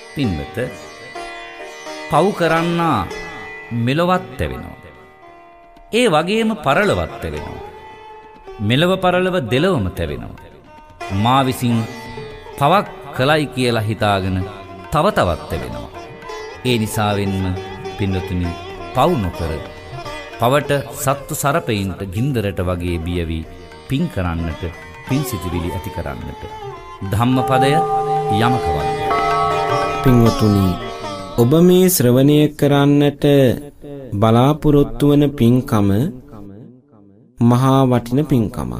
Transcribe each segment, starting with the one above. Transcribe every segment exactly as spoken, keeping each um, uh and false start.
පින්වත පව් කරන්නා මෙලොවත් වෙනවා. ඒ වගේම පරලොවත් වෙනවා. මෙලව පරලොව දෙලොවම තැවෙනවා. මා විසින් පවක් කළයි කියලා හිතාගෙන තව තවත් වෙනවා. ඒ නිසාවෙන්ම පින්වතුනි පව් නොකර පවට සත්තු සරපයින්ට ගින්දරට වගේ බිය වී පින් කරන්නට පින් සිතිවිලි ඇති කරන්නට ධම්මපදය යමක වන්නේ. පින්වතුනි ඔබ මේ ශ්‍රවණය කරන්නට බලාපොරොත්තු වන පින්කම මහා වටින පින්කමක්.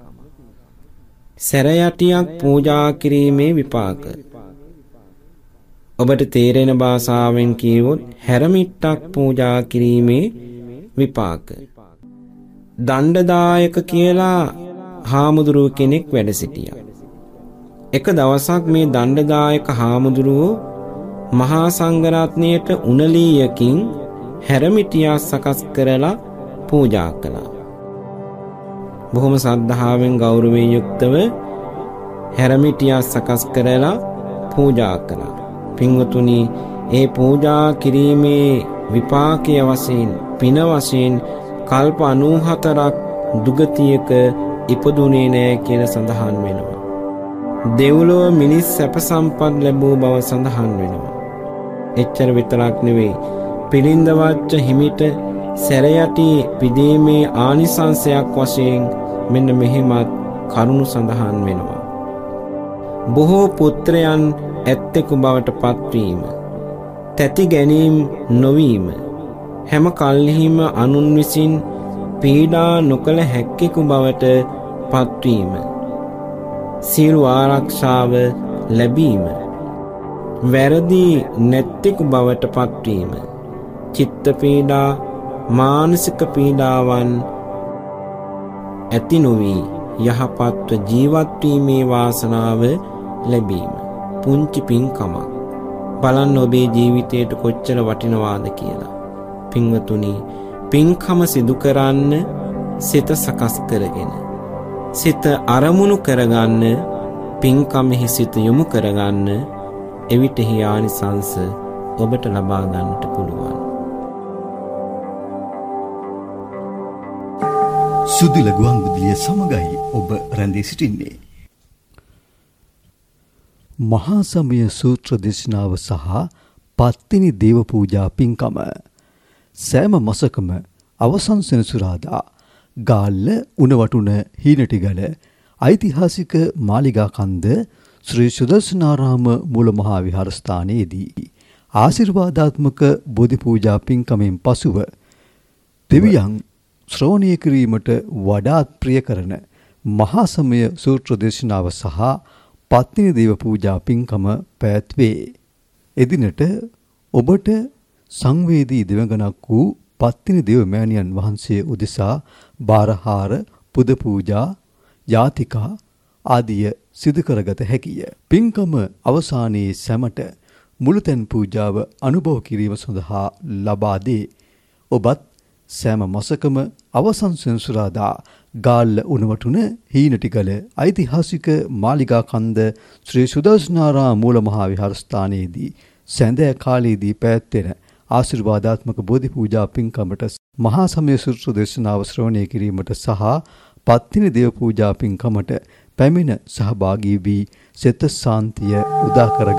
සැරයටියක් පූජා කිරීමේ විපාක. ඔබට තේරෙන භාෂාවෙන් කියවොත් හැරමිට්ටක් පූජා කිරීමේ විපාක. දණ්ඩදායක කියලා හාමුදුරුව කෙනෙක් වැඩ සිටියා. එක දවසක් මේ දණ්ඩදායක හාමුදුරුවෝ මහා සංඝරත්නයට උණලීයකින් හැරමිටියක් සකස් කරලා පූජා කළා. බොහොම ශ්‍රද්ධාවෙන් ගෞරවයෙන් යුක්තව හැරමිටියක් සකස් කරලා පූජා කළා. පින්වතුනි ඒ පූජා කිරීමේ විපාකයේ වශයෙන් පින වශයෙන් කල්ප අනූහතරක් දුගතියක ඉපදුනේ නැහැ කියලා සඳහන් වෙනවා. දෙව්ලොව මිනිස් සැප සම්පත් ලැබූ බව සඳහන් වෙනවා. එච්චර විතරක් නෙවෙයි පිළිඳවච්ච හිමිට සැරයටි පිදීමේ ආනිසංසයක් වශයෙන් මෙන්න මෙහෙමත් කරුණු සඳහන් වෙනවා. බොහෝ පුත්‍රයන් ඇත්තෙකු බවට පත්වීම, තැති ගැනීම නොවීම, හැම කල්හිම අනුන් විසින් පීඩා නොකළ හැක්කෙකු බවට පත්වීම, සියලු ආරක්ෂාව ලැබීම, වැරදි නැත්තෙකු බවට පත්වීම, චිත්ත පීඩා මානසික පීඩාවන් ඇති නොවී යහපත්ව ජීවත් වීමේ වාසනාව ලැබීම පුංචි පින්කමක්. බලන්න ඔබේ ජීවිතයට කොච්චර වටිනවාද කියලා. පින්වතුනි පින්කම සිදු කරන්න සිත සකස් කරගෙන, සිත අරමුණු කරගන්න, පින්කමෙහි සිත යොමු කරගන්න, එවිට හි ආනිසංස ඔබට ලබා ගන්නට පුළුවන්. සුදුල ගුවන් විදුලිය සමගයි ඔබ රැඳී සිටින්නේ. මහා සමය සූත්‍ර දේශනාව සහ පත්තිනි දේව පූජා පින්කම සෑම මාසකම අවසන් සෙනසුරාදා ගාල්ල උණවටුන හීනටිගල ඓතිහාසික මාලිගා කන්ද ශ්‍රී සුදර්ශනාරාම මූල මහා විහාරස්ථානයේදී ආශිර්වාදාත්මක බෝධි පූජා පින්කමෙන් පසුව දෙවියන් ශ්‍රවණය කිරීමට වඩාත් ප්‍රිය කරන මහා සමය සූත්‍ර දේශනාව සහ පත්තිනි දේව පූජා පින්කම පැවැත්වේ. එදිනට ඔබට සංවේදී දෙවඟනක් වූ පත්තිනි දේව මෑණියන් වහන්සේ උදෙසා බාරහාර, පුද පූජා, යාතිකා ආදිය සිදු කරගත හැකිය. පින්කම අවසානයේ සැමට මුළුතැන් පූජාව අනුභව කිරීම සඳහා ලබා දේ. ඔබත් සෑම මාසකම අවසන් සෙනසුරාදා ගාල්ල උණවටුන හීනටිගල ඓතිහාසික මාලිගා කන්ද ශ්‍රී සුදර්ශනාරාම මූල මහා විහාරස්ථානයේදී සැඳෑ කාලයේදී පැවැත්වෙන ආශිර්වාදාත්මක බෝධි පූජා පින්කමට මහා සමය සූත්‍ර දේශනාව ශ්‍රවණය කිරීමට සහ පත්තිනි දේව පූජා පින්කමට පැමිණ සහභාගී වී සිත සාන්තිය උදා කර